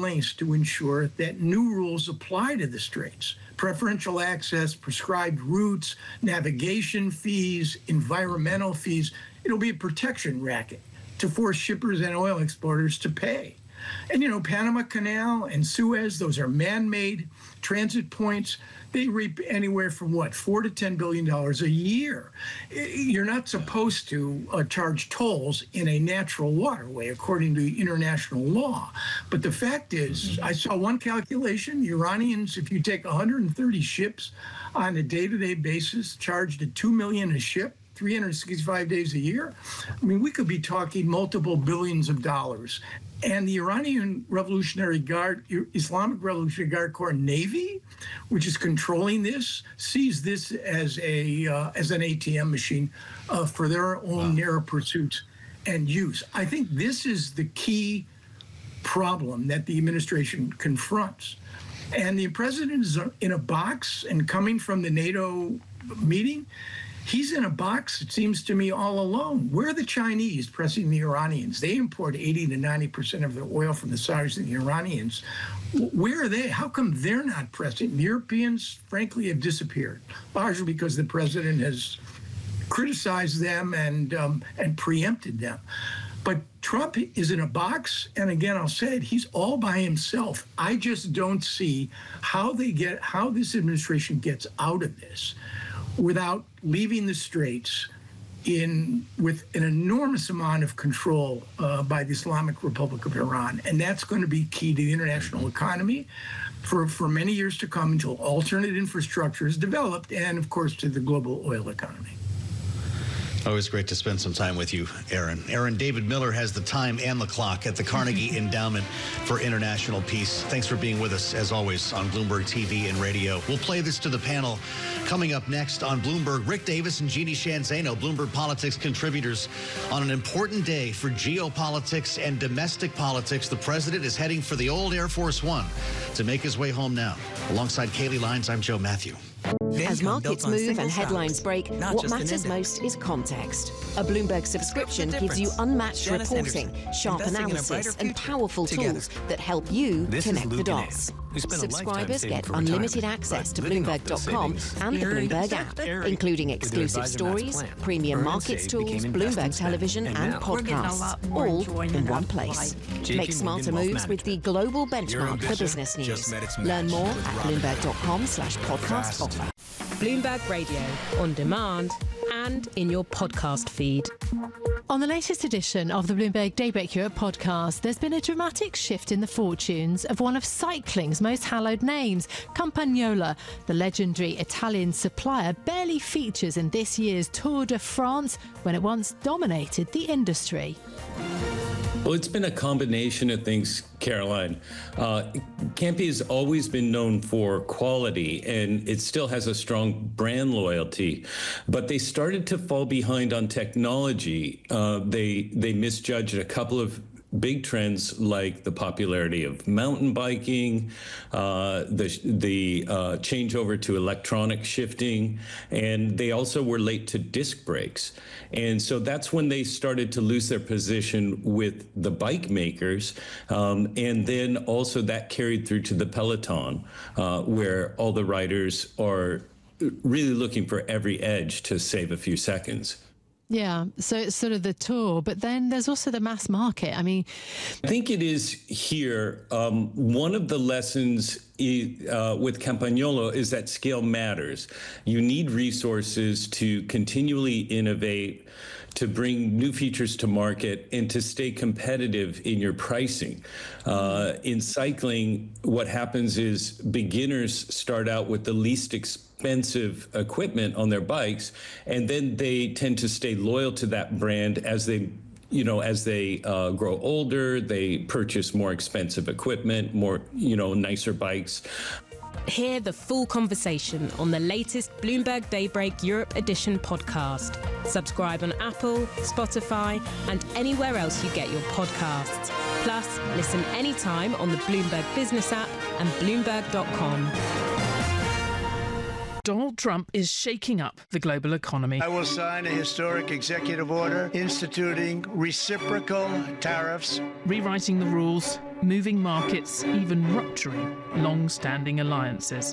lengths to ensure that new rules apply to the straits. Preferential access, prescribed routes, navigation fees, environmental fees. It'll be a protection racket to force shippers and oil exporters to pay. And, Panama Canal and Suez, those are man-made transit points. They reap anywhere from, $4 to $10 billion a year. You're not supposed to charge tolls in a natural waterway, according to international law. But the fact is, I saw one calculation, the Iranians, if you take 130 ships on a day-to-day basis, charged at $2 million a ship, 365 days a year. I mean, we could be talking multiple billions of dollars. And the Iranian Revolutionary Guard, Islamic Revolutionary Guard Corps Navy, which is controlling this, sees this as an ATM machine for their own narrow pursuits and use. I think this is the key problem that the administration confronts. And the president is in a box, and coming from the NATO meeting, he's in a box, it seems to me, all alone. Where are the Chinese pressing the Iranians? They import 80 to 90% of their oil from the Saudis and the Iranians. Where are they? How come they're not pressing? The Europeans, frankly, have disappeared, largely because the president has criticized them and preempted them. But Trump is in a box, and again, I'll say it, he's all by himself. I just don't see how this administration gets out of this without leaving the straits with an enormous amount of control by the Islamic Republic of Iran. And that's going to be key to the international economy for many years to come until alternate infrastructure is developed, and, of course, to the global oil economy. Always great to spend some time with you, Aaron. Aaron, David Miller has the time and the clock at the Carnegie Endowment for International Peace. Thanks for being with us, as always, on Bloomberg TV and radio. We'll play this to the panel coming up next on Bloomberg. Rick Davis and Jeannie Sheehan Zaino, Bloomberg Politics contributors, on an important day for geopolitics and domestic politics. The president is heading for the old Air Force One to make his way home now. Alongside Kaylee Lyons, I'm Joe Matthew. As markets move and headlines break, what matters most is context. A Bloomberg subscription gives you unmatched reporting, sharp analysis, and powerful tools that help you connect the dots. Subscribers get unlimited access to Bloomberg.com and the Bloomberg app, including exclusive stories, premium markets tools, Bloomberg television, and podcasts, all in one place. Make smarter moves with the global benchmark for business news. Learn more at Bloomberg.com/podcast offer. Bloomberg Radio, on demand and in your podcast feed. On the latest edition of the Bloomberg Daybreak Europe podcast, there's been a dramatic shift in the fortunes of one of cycling's most hallowed names. Campagnola, the legendary Italian supplier, barely features in this year's Tour de France when it once dominated the industry. Well, it's been a combination of things, Caroline. Campy has always been known for quality, and it still has a strong brand loyalty. But they started to fall behind on technology. They misjudged a couple of big trends like the popularity of mountain biking, the changeover to electronic shifting, and they also were late to disc brakes. And so that's when they started to lose their position with the bike makers. And then also that carried through to the peloton, where all the riders are really looking for every edge to save a few seconds. Yeah, so it's sort of the tour, but then there's also the mass market. I mean, I think it is here. One of the lessons with Campagnolo is that scale matters. You need resources to continually innovate, to bring new features to market, and to stay competitive in your pricing. In cycling, what happens is beginners start out with the least expensive equipment on their bikes, and then they tend to stay loyal to that brand as they grow older. They purchase more expensive equipment, more, nicer bikes. Hear the full conversation on the latest Bloomberg Daybreak Europe Edition podcast. Subscribe on Apple, Spotify, and anywhere else you get your podcasts. Plus, listen anytime on the Bloomberg Business app and Bloomberg.com. Donald Trump is shaking up the global economy. I will sign a historic executive order instituting reciprocal tariffs, rewriting the rules, moving markets, even rupturing long-standing alliances.